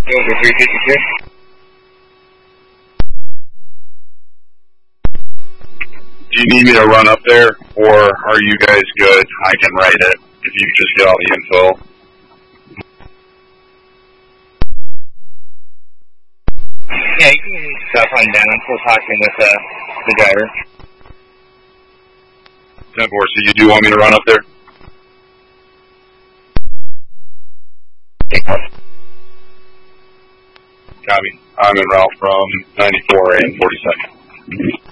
Over 352. Do you need me to run up there, or are you guys good? I can write it if you just get all the info. Yeah, you can stop on down. I'm still talking with the driver. 10-4, so you do want me to run up there? Copy. I'm in route from 94 and 42nd.